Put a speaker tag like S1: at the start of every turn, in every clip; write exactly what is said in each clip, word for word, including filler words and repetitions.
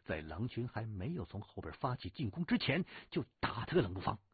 S1: 在狼群还没有从后边发起进攻之前，就打他个冷不防。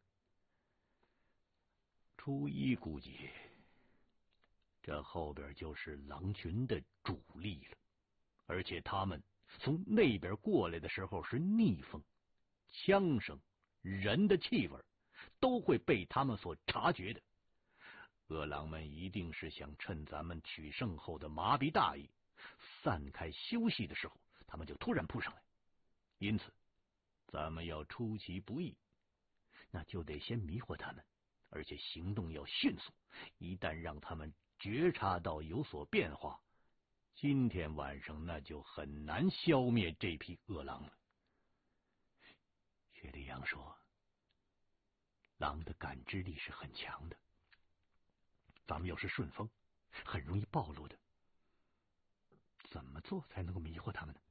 S1: 初一估计，这后边就是狼群的主力了，而且他们从那边过来的时候是逆风，枪声、人的气味都会被他们所察觉的。饿狼们一定是想趁咱们取胜后的麻痹大意，散开休息的时候，他们就突然扑上来。因此，咱们要出其不意，那就得先迷惑他们，而且行动要迅速。一旦让他们觉察到有所变化，今天晚上那就很难消灭这批饿狼了。雪莉杨说，狼的感知力是很强的，咱们要是顺风，很容易暴露的。怎么做才能够迷惑他们呢？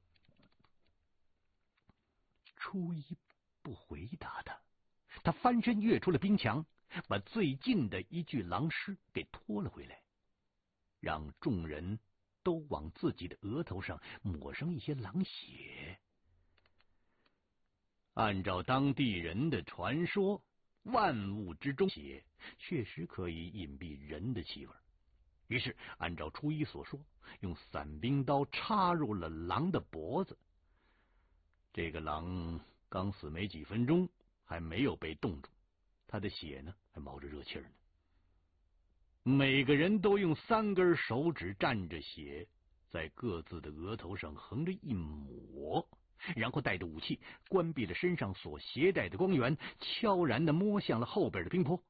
S1: 初一不回答他，他翻身跃出了冰墙，把最近的一具狼尸给拖了回来，让众人都往自己的额头上抹上一些狼血。按照当地人的传说，万物之中血确实可以隐蔽人的气味。于是按照初一所说，用伞兵刀插入了狼的脖子。这个狼刚死没几分钟，还没有被冻住，他的血呢还冒着热气呢。每个人都用三根手指蘸着血，在各自的额头上横着一抹，然后带着武器关闭了身上所携带的光源，悄然地摸向了后边的冰坡。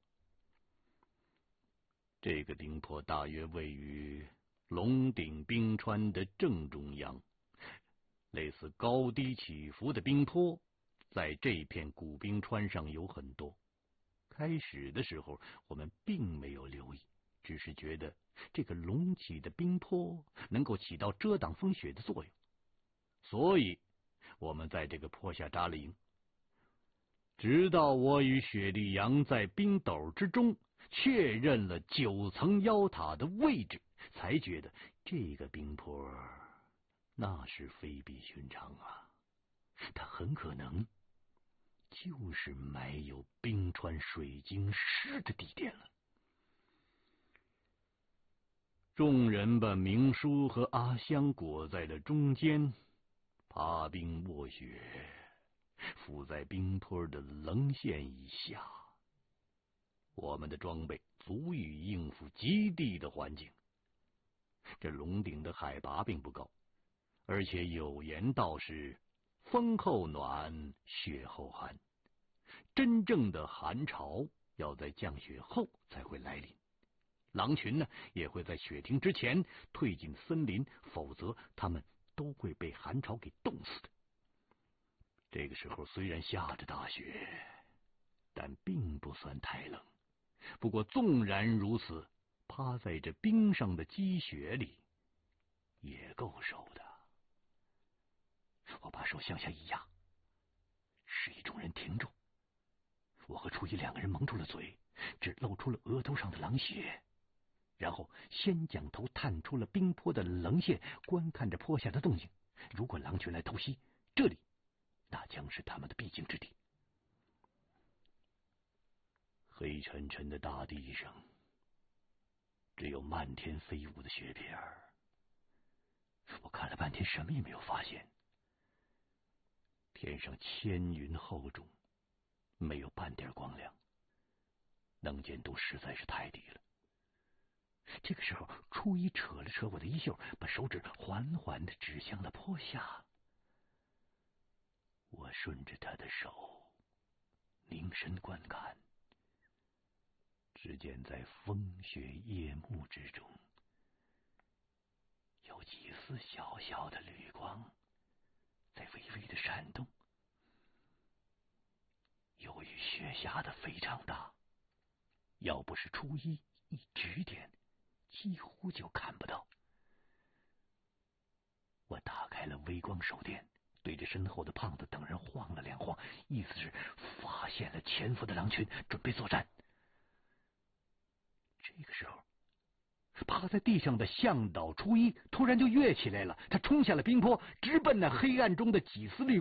S1: 这个冰坡大约位于龙顶冰川的正中央，类似高低起伏的冰坡在这片古冰川上有很多。开始的时候我们并没有留意，只是觉得这个隆起的冰坡能够起到遮挡风雪的作用，所以我们在这个坡下扎了营。直到我与雪莉杨在冰斗之中确认了九层妖塔的位置，才觉得这个冰坡那是非比寻常啊，它很可能就是埋有冰川水晶石的地点了。众人把明叔和阿香裹在了中间，爬冰卧雪，伏在冰坡的棱线以下。我们的装备足以应付极地的环境。这龙顶的海拔并不高，而且有言道是风后暖，雪后寒，真正的寒潮要在降雪后才会来临。狼群呢，也会在雪停之前退进森林，否则他们都会被寒潮给冻死的。这个时候虽然下着大雪，但并不算太冷。不过纵然如此，趴在这冰上的积雪里也够受的。我把手向下一压，示意众人停住。我和初一两个人蒙住了嘴，只露出了额头上的狼血，然后先将头探出了冰坡的棱线，观看着坡下的动静。如果狼群来偷袭，这里那将是他们的必经之地。黑沉沉的大地上，只有漫天飞舞的雪片儿。我看了半天，什么也没有发现。天上千云厚重，没有半点光亮，能见度实在是太低了。这个时候，初一扯了扯我的衣袖，把手指缓缓地指向了坡下。我顺着他的手凝神观看，只见在风雪夜幕之中，有几丝小小的绿光在微微的闪动。由于雪下的非常大，要不是初一一指点，几乎就看不到。我打开了微光手电，对着身后的胖子等人晃了两晃，意思是发现了潜伏的狼群，准备作战。这个时候，趴在地上的向导初一突然就跃起来了，他冲下了冰坡，直奔那黑暗中的几丝绿